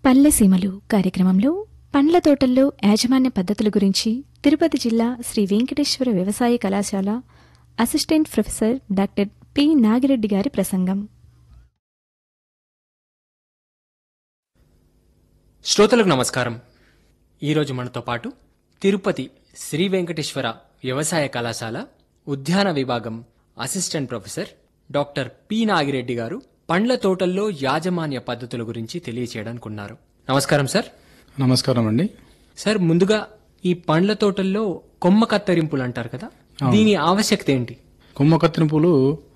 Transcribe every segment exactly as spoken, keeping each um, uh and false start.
పల్లె సీమలు కార్యక్రమంలో పండ్ల తోటల్లో యాజమాన్య పద్ధతుల గురించి తిరుపతి జిల్లా శ్రీ వెంకటేశ్వర వ్యవసాయ కళాశాల assistant professor doctor P Nagireddy గారి ప్రసంగం. శ్రోతలకు నమస్కారం. ఈరోజు మనతో పాటు తిరుపతి శ్రీ వెంకటేశ్వర వ్యవసాయ కళాశాల ఉద్యాన విభాగం assistant professor doctor P Nagireddy గారు పండ్ల తోటల్లో యాజమాన్య పద్ధతుల గురించి తెలియచేయడానికి ఉన్నారు. నమస్కారం సార్. నమస్కారం అండి. సార్, ముందుగా ఈ పండ్ల తోటల్లో కొమ్మ కత్తిరింపులు అంటారు కదా, దీని ఆవశ్యకత ఏంటి? కొమ్మ కత్తిరింపులు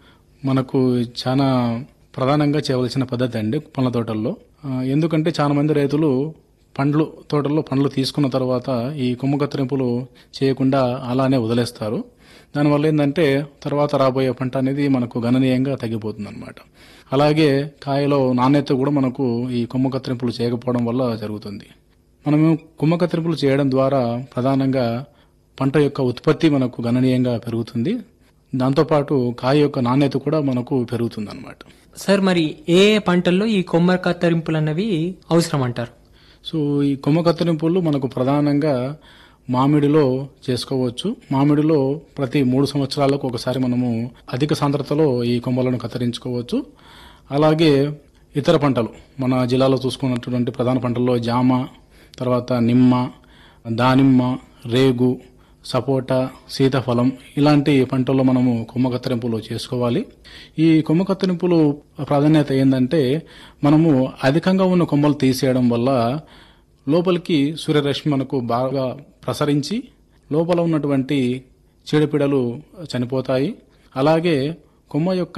మనకు చాలా ప్రధానంగా చేయవలసిన పద్ధతి అండి పండ్ల తోటల్లో. ఎందుకంటే చాలా మంది రైతులు పండ్లు తోటల్లో పండ్లు తీసుకున్న తర్వాత ఈ కొమ్మ కత్తిరింపులు చేయకుండా అలానే వదిలేస్తారు. దానివల్ల ఏంటంటే తర్వాత రాబోయే పంట అనేది మనకు గణనీయంగా తగ్గిపోతుంది అనమాట. అలాగే కాయలో నాణ్యత కూడా మనకు ఈ కొమ్మ కత్తిరింపులు చేయకపోవడం వల్ల జరుగుతుంది. మనము కొమ్మ కత్తిరింపులు చేయడం ద్వారా ప్రధానంగా పంట యొక్క ఉత్పత్తి మనకు గణనీయంగా పెరుగుతుంది. దాంతోపాటు కాయ యొక్క నాణ్యత కూడా మనకు పెరుగుతుంది అనమాట. సార్, మరి ఏ పంటల్లో ఈ కొమ్మ కత్తిరింపులు అన్నవి అవసరం అంటారు? సో ఈ కొమ్మ కత్తిరింపులు మనకు ప్రధానంగా మామిడిలో చేసుకోవచ్చు. మామిడిలో ప్రతి మూడు సంవత్సరాలకు ఒకసారి మనము అధిక సాంద్రతలో ఈ కొమ్మలను కత్తిరించుకోవచ్చు. అలాగే ఇతర పంటలు మన జిల్లాలో చూసుకున్నటువంటి ప్రధాన పంటల్లో జామ, తర్వాత నిమ్మ, దానిమ్మ, రేగు, సపోటా, సీతాఫలం ఇలాంటి పంటల్లో మనము కొమ్మ కత్తిరింపులు చేసుకోవాలి. ఈ కొమ్మ కత్తిరింపులు ప్రాధాన్యత ఏంటంటే మనము అధికంగా ఉన్న కొమ్మలు తీసేయడం వల్ల లోపలికి సూర్యరశ్మి మనకు బాగా ప్రసరించి లోపల ఉన్నటువంటి చీడపీడలు చనిపోతాయి. అలాగే కొమ్మ యొక్క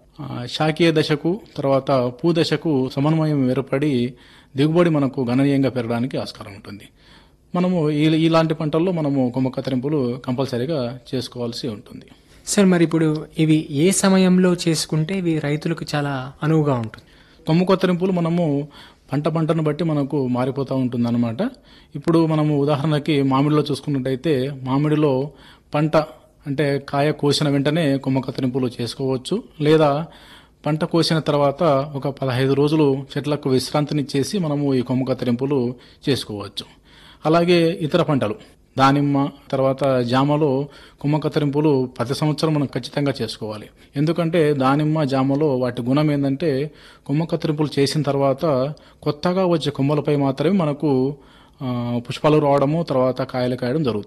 శాఖీయ దశకు తర్వాత పూ దశకు సమన్వయం ఏర్పడి దిగుబడి మనకు గణనీయంగా పెరగడానికి ఆస్కారం ఉంటుంది. మనము ఇలాంటి పంటల్లో మనము కొమ్మ కత్తిరింపులు కంపల్సరీగా చేసుకోవాల్సి ఉంటుంది. సార్, మరి ఇప్పుడు ఇవి ఏ సమయంలో చేసుకుంటే ఇవి రైతులకు చాలా అనువుగా ఉంటుంది? కొమ్మ కత్తిరింపులు మనము పంట పంటను బట్టి మనకు మారిపోతూ ఉంటుంది అనమాట. ఇప్పుడు మనము ఉదాహరణకి మామిడిలో చూసుకున్నట్టయితే మామిడిలో పంట అంటే కాయ కోసిన వెంటనే కొమ్మ కత్తిరింపులు చేసుకోవచ్చు. లేదా పంట కోసిన తర్వాత ఒక పదహైదు రోజులు చెట్లకు విశ్రాంతినిచ్చేసి మనము ఈ కొమ్మ కత్తిరింపులు చేసుకోవచ్చు. అలాగే ఇతర పంటలు దానిమ్మ తర్వాత జామలో కొమ్మ కత్తిరింపులు ప్రతి సంవత్సరం మనం ఖచ్చితంగా చేసుకోవాలి. ఎందుకంటే దానిమ్మ జామలో వాటి గుణం ఏంటంటే కొమ్మ కత్తిరింపులు చేసిన తర్వాత కొత్తగా వచ్చే కొమ్మలపై మాత్రమే మనకు పుష్పాలు రావడము తర్వాత కాయలు కాయడం జరుగుతుంది.